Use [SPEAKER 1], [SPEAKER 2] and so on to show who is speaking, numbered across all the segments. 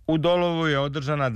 [SPEAKER 1] U Dolovu je održana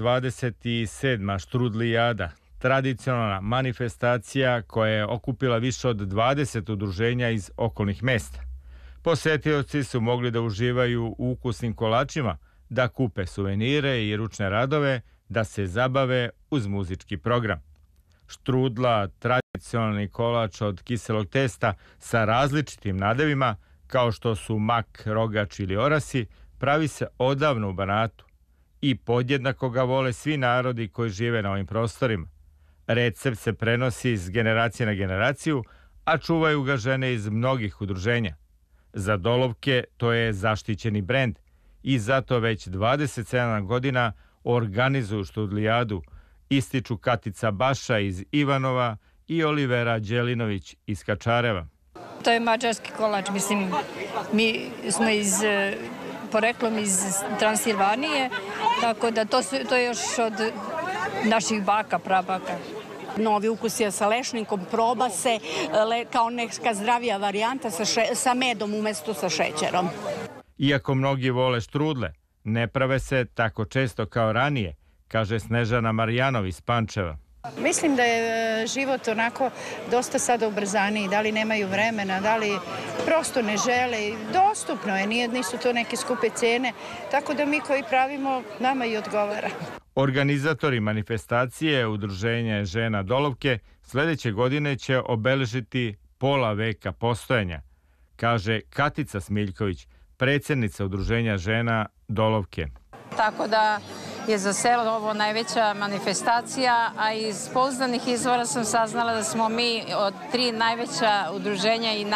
[SPEAKER 1] 27. Štrudlijada, tradicionalna manifestacija koja je okupila više od 20 udruženja iz okolnih mesta. Posetioci su mogli da uživaju u ukusnim kolačima, da kupe suvenire i ručne radove, da se zabave uz muzički program. Štrudla, tradicionalni kolač od kiselog testa sa različitim nadevima, kao što su mak, rogač ili orasi, pravi se odavno u Banatu i podjednako ga vole svi narodi koji žive na ovim prostorima. Recept se prenosi iz generacije na generaciju, a čuvaju ga žene iz mnogih udruženja. Za Dolovke to je zaštićeni brend i zato već 27 godina organizuju Štrudlijadu, ističu Katica Baša iz Ivanova i Olivera Đelinović iz Kačareva.
[SPEAKER 2] To je mađarski kolač, mislim, mi smo poreklom iz Transilvanije, tako da to je još od naših baka, prabaka.
[SPEAKER 3] Novi ukus je sa lešnikom, proba se kao neka zdravija varijanta sa medom umesto sa šećerom.
[SPEAKER 1] Iako mnogi vole štrudle, ne prave se tako često kao ranije, kaže Snežana Marijanov iz Pančeva.
[SPEAKER 4] Mislim da je život onako dosta sada ubrzaniji, da li nemaju vremena, da li prosto ne žele. Dostupno je, nisu to neke skupe cene, tako da mi koji pravimo, nama i odgovara.
[SPEAKER 1] Organizatori manifestacije Udruženje žena Dolovke sledeće godine će obeležiti pola veka postojanja, kaže Katica Smiljković, predsjednica Udruženja žena Dolovke.
[SPEAKER 5] Tako da je za selo ovo najveća manifestacija, a iz pouzdanih izvora sam saznala da smo mi od 3 najveća udruženja i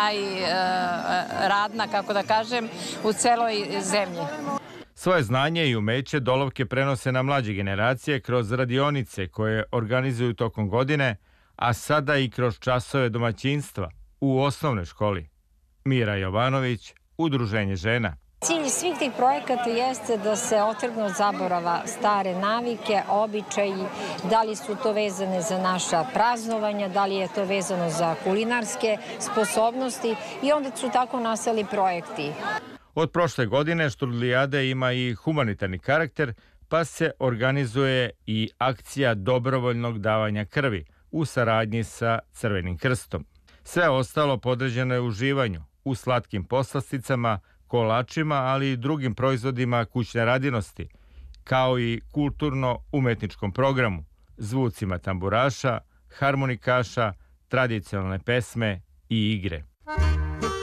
[SPEAKER 5] najradna, kako da kažem, u celoj zemlji.
[SPEAKER 1] Svoje znanje i umeće Dolovke prenose na mlađe generacije kroz radionice koje organizuju tokom godine, a sada i kroz časove domaćinstva u osnovnoj školi. Mira Jovanović, Udruženje žena.
[SPEAKER 6] Cilj svih tih projekata jeste da se otrgnu od zaborava stare navike, običaji, da li su to vezane za naša praznovanja, da li je to vezano za kulinarske sposobnosti i onda su tako nastali projekti.
[SPEAKER 1] Od prošle godine Štrudlijada ima i humanitarni karakter, pa se organizuje i akcija dobrovoljnog davanja krvi u saradnji sa Crvenim krstom. Sve ostalo podređeno je uživanju u slatkim poslasticama, kolačima, ali i drugim proizvodima kućne radinosti, kao i kulturno-umetničkom programu, zvucima tamburaša, harmonikaša, tradicionalne pesme i igre.